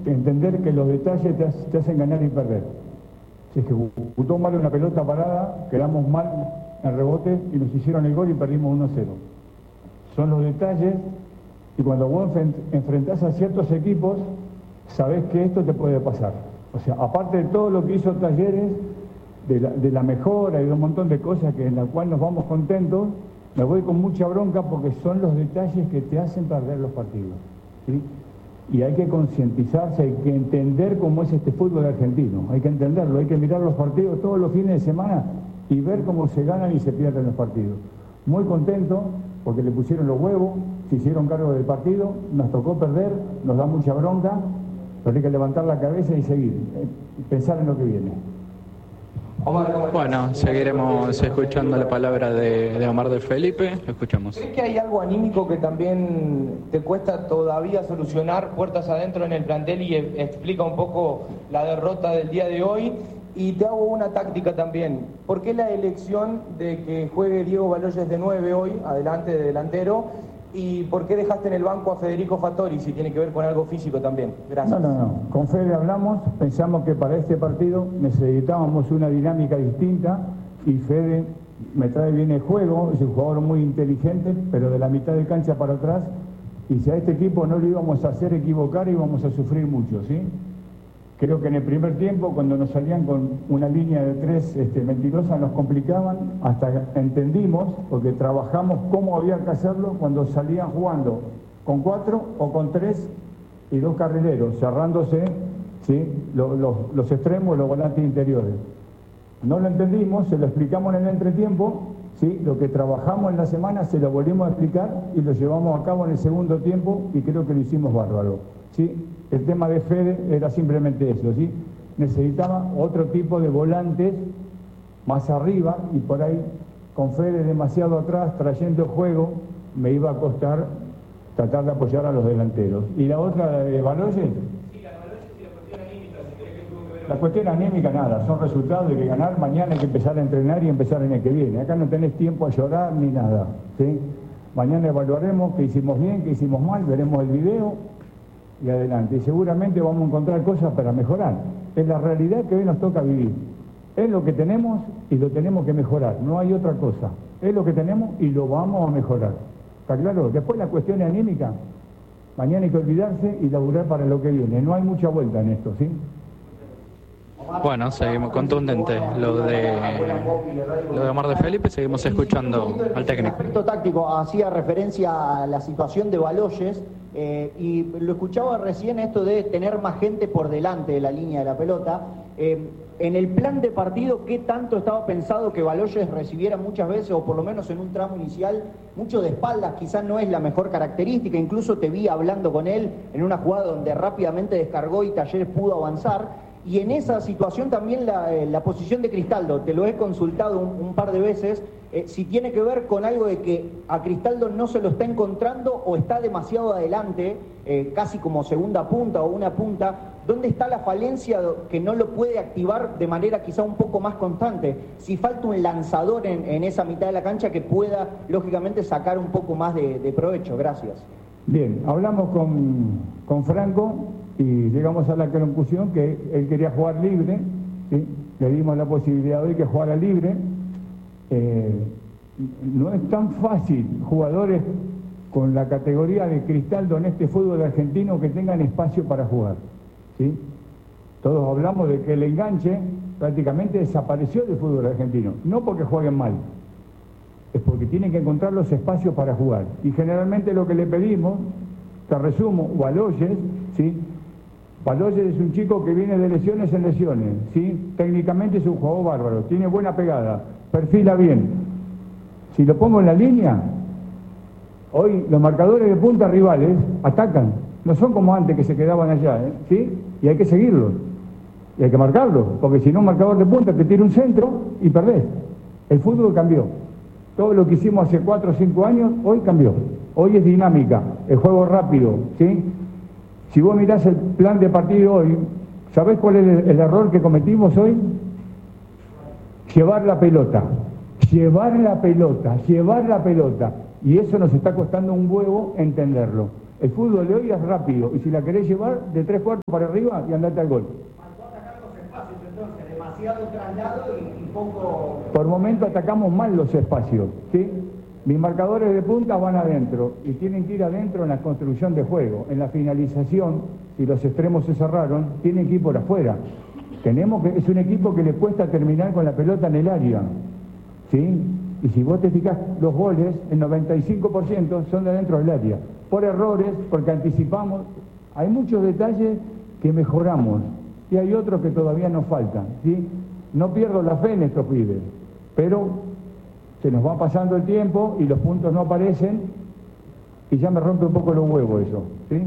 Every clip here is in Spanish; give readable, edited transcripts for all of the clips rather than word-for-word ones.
entender que los detalles te hacen ganar y perder. Si es que ejecutó mal una pelota parada, quedamos mal en rebote y nos hicieron el gol y perdimos 1-0. Son los detalles, y cuando vos enfrentás a ciertos equipos, sabés que esto te puede pasar. O sea, aparte de todo lo que hizo Talleres, de la mejora y de un montón de cosas que en la cual nos vamos contentos, me voy con mucha bronca porque son los detalles que te hacen perder los partidos, ¿sí? Y hay que concientizarse, hay que entender cómo es este fútbol argentino, hay que entenderlo, hay que mirar los partidos todos los fines de semana y ver cómo se ganan y se pierden los partidos. Muy contento porque le pusieron los huevos, se hicieron cargo del partido, nos tocó perder, nos da mucha bronca, pero hay que levantar la cabeza y seguir, pensar en lo que viene. Bueno, seguiremos escuchando la palabra de Omar de Felipe. Escuchamos. ¿Crees que hay algo anímico que también te cuesta todavía solucionar puertas adentro en el plantel y explica un poco la derrota del día de hoy? Y te hago una táctica también. ¿Por qué la elección de que juegue Diego Baloyes de 9 hoy, adelante de delantero? ¿Y por qué dejaste en el banco a Federico Fattori, si tiene que ver con algo físico también? Gracias. No. Con Fede hablamos, pensamos que para este partido necesitábamos una dinámica distinta y Fede me trae bien el juego, es un jugador muy inteligente, pero de la mitad de cancha para atrás, y si a este equipo no lo íbamos a hacer equivocar, íbamos a sufrir mucho, ¿sí? Creo que en el primer tiempo, cuando nos salían con una línea de 3 mentirosas, nos complicaban, hasta entendimos, porque trabajamos cómo había que hacerlo cuando salían jugando con 4 o con 3 y 2 carrileros, cerrándose, ¿sí? los extremos y los volantes interiores. No lo entendimos, se lo explicamos en el entretiempo, ¿sí? Lo que trabajamos en la semana se lo volvimos a explicar y lo llevamos a cabo en el segundo tiempo y creo que lo hicimos bárbaro, ¿sí? El tema de Fede era simplemente eso, ¿sí? Necesitaba otro tipo de volantes más arriba y por ahí con Fede demasiado atrás, trayendo juego, me iba a costar tratar de apoyar a los delanteros. ¿Y la otra de Baloyes? Sí, la Baloyes y la cuestión anímica, si querés que tuvo que ver... La cuestión anímica nada, son resultados, hay que ganar, mañana hay que empezar a entrenar y empezar en el que viene. Acá no tenés tiempo a llorar ni nada, ¿sí? Mañana evaluaremos qué hicimos bien, qué hicimos mal, veremos el video y adelante. Y seguramente vamos a encontrar cosas para mejorar. Es la realidad que hoy nos toca vivir. Es lo que tenemos y lo tenemos que mejorar. No hay otra cosa. Es lo que tenemos y lo vamos a mejorar. ¿Está claro? Después la cuestión anímica. Mañana hay que olvidarse y laburar para lo que viene. No hay mucha vuelta en esto, ¿sí? Bueno, seguimos contundente lo de Omar de Felipe, seguimos escuchando al técnico. En aspecto táctico hacía referencia a la situación de Baloyes y lo escuchaba recién esto de tener más gente por delante de la línea de la pelota. En el plan de partido, ¿qué tanto estaba pensado que Baloyes recibiera muchas veces, o por lo menos en un tramo inicial, mucho de espaldas? Quizás no es la mejor característica, incluso te vi hablando con él en una jugada donde rápidamente descargó y Talleres pudo avanzar. Y en esa situación también la posición de Cristaldo, te lo he consultado un par de veces, si tiene que ver con algo de que a Cristaldo no se lo está encontrando o está demasiado adelante, casi como segunda punta o una punta. ¿Dónde está la falencia que no lo puede activar de manera quizá un poco más constante? Si falta un lanzador en esa mitad de la cancha que pueda, lógicamente, sacar un poco más de provecho. Gracias. Bien, hablamos con Franco y llegamos a la conclusión que él quería jugar libre, ¿sí? Le dimos la posibilidad de que jugara libre. No es tan fácil jugadores con la categoría de Cristaldo en este fútbol argentino que tengan espacio para jugar, ¿sí? Todos hablamos de que el enganche prácticamente desapareció del fútbol argentino, no porque jueguen mal, es porque tienen que encontrar los espacios para jugar. Y generalmente lo que le pedimos, te resumo, Baloyes, ¿sí? Baloyes es un chico que viene de lesiones en lesiones, ¿sí? Técnicamente es un jugador bárbaro, tiene buena pegada, perfila bien. Si lo pongo en la línea, hoy los marcadores de punta rivales atacan, no son como antes que se quedaban allá, ¿sí? Y hay que seguirlos, y hay que marcarlos, porque si no un marcador de punta te tira un centro y perdés. El fútbol cambió. Todo lo que hicimos hace 4 o 5 años, hoy cambió. Hoy es dinámica, el juego rápido, ¿sí? Si vos mirás el plan de partido hoy, ¿sabés cuál es el error que cometimos hoy? Llevar la pelota. Y eso nos está costando un huevo entenderlo. El fútbol de hoy es rápido, y si la querés llevar de 3/4 para arriba y andate al gol. Demasiado traslado y poco... Por momento atacamos mal los espacios, ¿sí? Mis marcadores de punta van adentro y tienen que ir adentro en la construcción de juego. En la finalización, si los extremos se cerraron, tienen que ir por afuera. Es un equipo que le cuesta terminar con la pelota en el área, ¿sí? Y si vos te fijás, los goles, el 95% son de adentro del área. Por errores, porque anticipamos. Hay muchos detalles que mejoramos y hay otros que todavía nos faltan, ¿sí? No pierdo la fe en estos pibes, pero se nos va pasando el tiempo y los puntos no aparecen y ya me rompe un poco los huevos eso, ¿sí?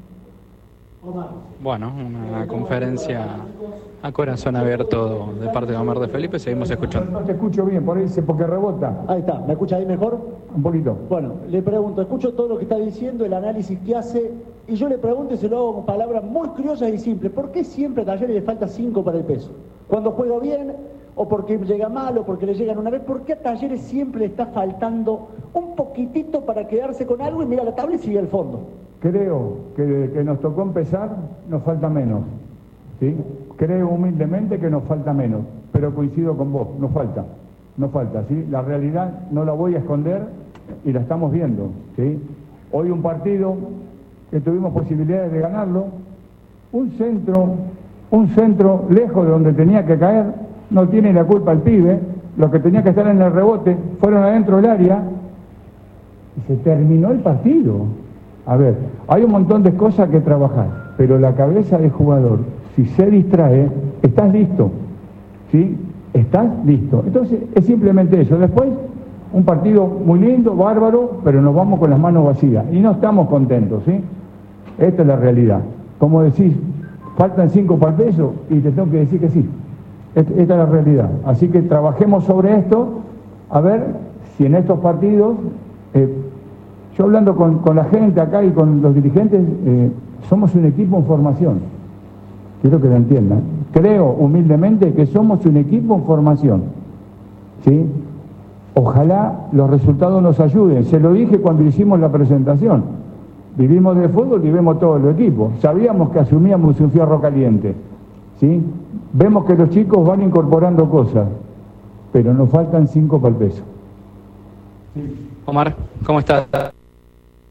Bueno, una conferencia a corazón abierto de parte de Omar de Felipe. Seguimos escuchando. No te escucho bien, por ahí porque rebota. Ahí está, ¿me escucha ahí mejor? Un poquito. Bueno, le pregunto, escucho todo lo que está diciendo, el análisis que hace, y yo le pregunto y se lo hago con palabras muy curiosas y simples. ¿Por qué siempre a Talleres le falta 5 para el peso? Cuando juega bien, o porque llega mal, o porque le llegan una vez, ¿por qué a Talleres siempre le está faltando un poquitito para quedarse con algo y mira la tabla y sigue al fondo? Creo que desde que nos tocó empezar nos falta menos, ¿sí? Creo humildemente que nos falta menos, pero coincido con vos, nos falta, ¿sí? La realidad no la voy a esconder y la estamos viendo, ¿sí? Hoy un partido que tuvimos posibilidades de ganarlo, un centro lejos de donde tenía que caer, no tiene la culpa el pibe, los que tenía que estar en el rebote fueron adentro del área y se terminó el partido. A ver, hay un montón de cosas que trabajar, pero la cabeza del jugador, si se distrae, estás listo, ¿sí? Estás listo. Entonces, es simplemente eso. Después, un partido muy lindo, bárbaro, pero nos vamos con las manos vacías y no estamos contentos, ¿sí? Esta es la realidad. Como decís, faltan 5 para el peso y te tengo que decir que sí. Esta es la realidad. Así que trabajemos sobre esto, a ver si en estos partidos... yo hablando con la gente acá y con los dirigentes, somos un equipo en formación. Quiero que lo entiendan. Creo humildemente que somos un equipo en formación, ¿sí? Ojalá los resultados nos ayuden. Se lo dije cuando hicimos la presentación. Vivimos de fútbol, vivimos todos los equipos. Sabíamos que asumíamos un fierro caliente, ¿sí? Vemos que los chicos van incorporando cosas, pero nos faltan 5 para el peso. Omar, ¿cómo estás?